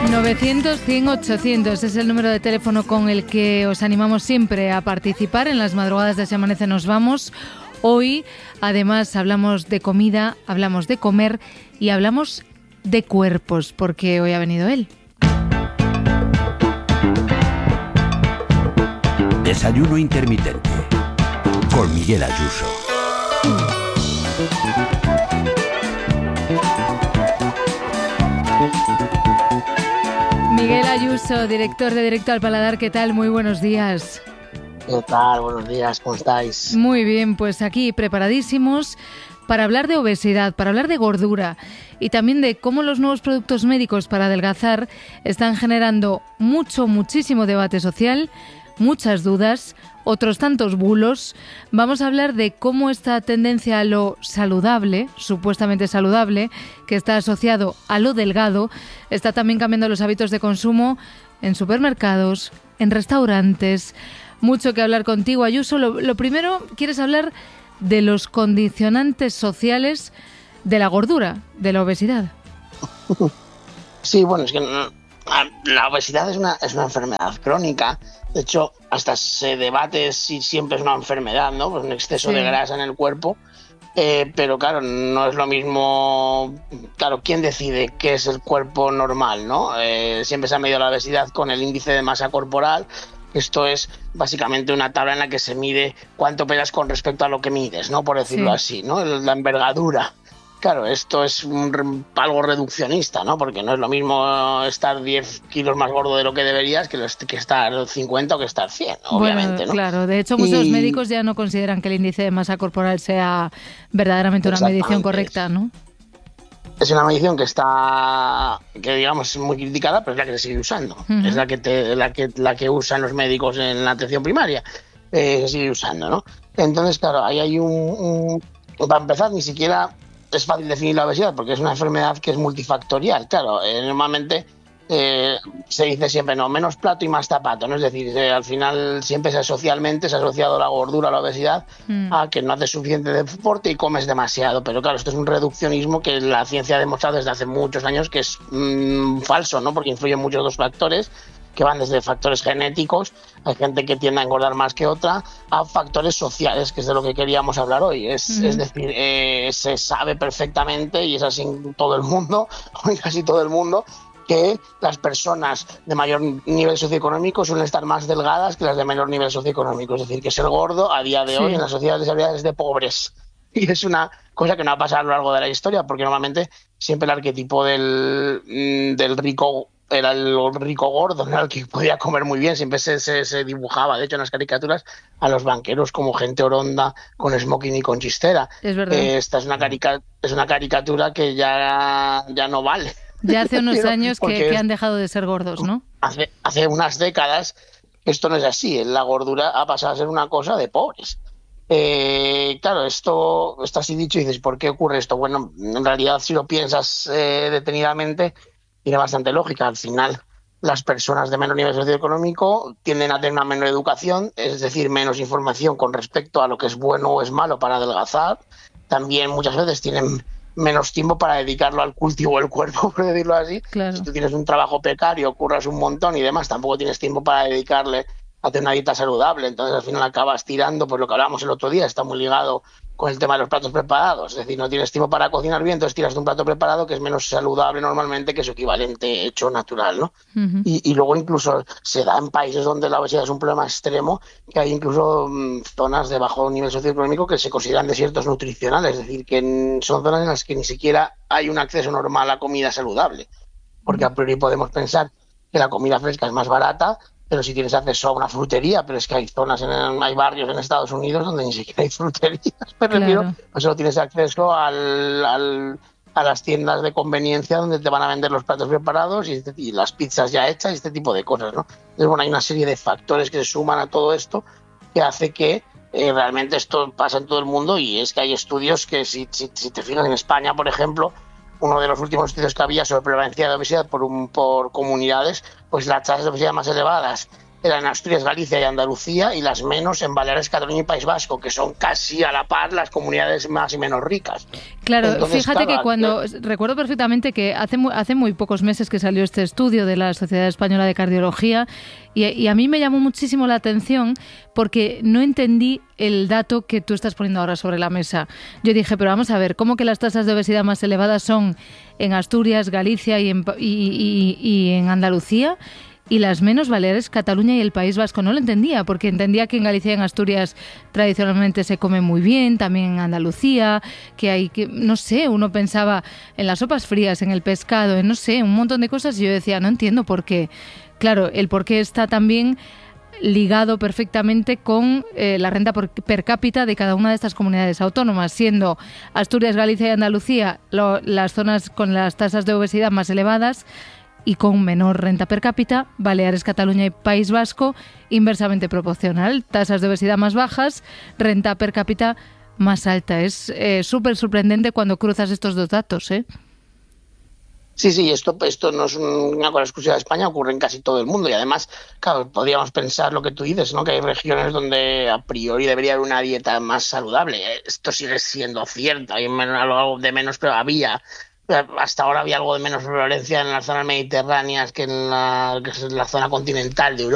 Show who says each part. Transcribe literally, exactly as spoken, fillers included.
Speaker 1: novecientos, cien, ochocientos es el número de teléfono con el que os animamos siempre a participar en las madrugadas de Se Amanece Nos Vamos. Hoy, además, hablamos de comida, hablamos de comer y hablamos de cuerpos, porque hoy ha venido él.
Speaker 2: Desayuno intermitente con Miguel Ayuso.
Speaker 1: Miguel Ayuso, director de Directo al Paladar, ¿qué tal? Muy buenos días.
Speaker 3: ¿Qué tal? Buenos días, ¿cómo estáis?
Speaker 1: Muy bien, pues aquí preparadísimos para hablar de obesidad, para hablar de gordura y también de cómo los nuevos productos médicos para adelgazar están generando mucho, muchísimo debate social, muchas dudas, otros tantos bulos. Vamos a hablar de cómo esta tendencia a lo saludable, supuestamente saludable, que está asociado a lo delgado, está también cambiando los hábitos de consumo en supermercados, en restaurantes. Mucho que hablar contigo, Ayuso. Lo, lo primero, ¿quieres hablar de los condicionantes sociales de la gordura, de la obesidad?
Speaker 3: Sí, bueno, es que la obesidad es una, es una enfermedad crónica. De hecho, hasta se debate si siempre es una enfermedad, ¿no? Pues un exceso sí. de grasa en el cuerpo. Eh, pero claro, no es lo mismo. Claro, ¿quién decide qué es el cuerpo normal, no? Eh, siempre se ha medido la obesidad con el índice de masa corporal. Esto es básicamente una tabla en la que se mide cuánto pesas con respecto a lo que mides, ¿no? Por decirlo sí. así, ¿no? La envergadura. Claro, esto es un, algo reduccionista, ¿no? Porque no es lo mismo estar diez kilos más gordo de lo que deberías que, que estar cincuenta o que estar cien, obviamente,
Speaker 1: bueno,
Speaker 3: ¿no?
Speaker 1: Claro, de hecho muchos y... médicos ya no consideran que el índice de masa corporal sea verdaderamente una medición correcta, ¿no?
Speaker 3: Es una medición que está, que digamos es muy criticada, pero es la que se sigue usando. Uh-huh. Es la que, te, la, que, la que usan los médicos en la atención primaria. Eh, se sigue usando, ¿no? Entonces, claro, ahí hay un, un... Para empezar, ni siquiera es fácil definir la obesidad porque es una enfermedad que es multifactorial. Claro, eh, normalmente eh, se dice siempre, no, menos plato y más zapato, ¿no? Es decir, eh, al final siempre se, socialmente se ha asociado la gordura a la obesidad mm. a que no haces suficiente deporte y comes demasiado. Pero claro, esto es un reduccionismo que la ciencia ha demostrado desde hace muchos años que es mmm, falso, ¿no? Porque influyen muchos otros factores que van desde factores genéticos, hay gente que tiende a engordar más que otra, a factores sociales, que es de lo que queríamos hablar hoy. Es, uh-huh. es decir, eh, se sabe perfectamente, y es así en todo el mundo, o en casi todo el mundo, que las personas de mayor nivel socioeconómico suelen estar más delgadas que las de menor nivel socioeconómico. Es decir, que ser gordo a día de sí. hoy en las sociedades desarrolladas es de pobres. Y es una cosa que no ha pasado a lo largo de la historia, porque normalmente siempre el arquetipo del, del rico era el rico gordo, era el que podía comer muy bien, siempre se, se, se dibujaba, de hecho en las caricaturas, a los banqueros como gente oronda, con smoking y con chistera.
Speaker 1: Es verdad.
Speaker 3: Eh, esta es una, carica, es una caricatura que ya, ya no vale.
Speaker 1: Ya hace unos años que, que han dejado de ser gordos, ¿no?
Speaker 3: Hace, hace unas décadas esto no es así, la gordura ha pasado a ser una cosa de pobres. Eh, claro, esto está así dicho y dices, ¿por qué ocurre esto? Bueno, en realidad si lo piensas eh, detenidamente, tiene bastante lógica. Al final, las personas de menor nivel socioeconómico tienden a tener una menor educación, es decir, menos información con respecto a lo que es bueno o es malo para adelgazar. También muchas veces tienen menos tiempo para dedicarlo al cultivo del cuerpo, por decirlo así.
Speaker 1: Claro.
Speaker 3: Si tú tienes un trabajo precario, curras un montón y demás, tampoco tienes tiempo para dedicarle a tener una dieta saludable. Entonces, al final acabas tirando, pues lo que hablábamos el otro día, está muy ligado con el tema de los platos preparados. Es decir, no tienes tiempo para cocinar bien, entonces tiras de un plato preparado que es menos saludable normalmente que su equivalente hecho natural, ¿no? Uh-huh. Y, y luego incluso se da en países donde la obesidad es un problema extremo, que hay incluso mmm, zonas de bajo nivel socioeconómico que se consideran desiertos nutricionales, es decir, que son zonas en las que ni siquiera hay un acceso normal a comida saludable, porque a priori podemos pensar que la comida fresca es más barata, pero si tienes acceso a una frutería, pero es que hay zonas, en, hay barrios en Estados Unidos donde ni siquiera hay fruterías, me refiero, claro. Pues solo tienes acceso al, al, a las tiendas de conveniencia donde te van a vender los platos preparados y, este, y las pizzas ya hechas y este tipo de cosas, ¿no? Entonces, bueno, hay una serie de factores que se suman a todo esto que hace que eh, realmente esto pasa en todo el mundo, y es que hay estudios que, si, si, si te fijas en España, por ejemplo, uno de los últimos estudios que había sobre prevalencia de obesidad por, un, por comunidades, pues las tasas de obesidad más elevadas eran Asturias, Galicia y Andalucía, y las menos en Baleares, Cataluña y País Vasco, que son casi a la par las comunidades más y menos ricas.
Speaker 1: Claro,
Speaker 3: Entonces,
Speaker 1: fíjate
Speaker 3: claro,
Speaker 1: que cuando,
Speaker 3: eh,
Speaker 1: recuerdo perfectamente que hace muy, hace muy pocos meses que salió este estudio de la Sociedad Española de Cardiología, y, y a mí me llamó muchísimo la atención porque no entendí el dato que tú estás poniendo ahora sobre la mesa. Yo dije, pero vamos a ver, ¿cómo que las tasas de obesidad más elevadas son en Asturias, Galicia y en, y, y, y en Andalucía? Y las menos Baleares, Cataluña y el País Vasco. No lo entendía, porque entendía que en Galicia y en Asturias tradicionalmente se come muy bien, también en Andalucía, que hay, que no sé, uno pensaba en las sopas frías, en el pescado, en no sé, un montón de cosas, y yo decía, no entiendo por qué. Claro, el por qué está también ligado perfectamente con eh, la renta por, per cápita de cada una de estas comunidades autónomas, siendo Asturias, Galicia y Andalucía lo, las zonas con las tasas de obesidad más elevadas, y con menor renta per cápita, Baleares, Cataluña y País Vasco, inversamente proporcional. Tasas de obesidad más bajas, renta per cápita más alta. Es eh, súper sorprendente cuando cruzas estos dos datos, ¿eh?
Speaker 3: Sí, sí, esto, esto no es una cosa exclusiva de España, ocurre en casi todo el mundo, y además, claro, podríamos pensar lo que tú dices, ¿no? Que hay regiones donde a priori debería haber una dieta más saludable. Esto sigue siendo cierto, hay algo de menos, pero había... Hasta ahora había algo de menos violencia en las zonas mediterráneas que en la, que es la zona continental de Europa.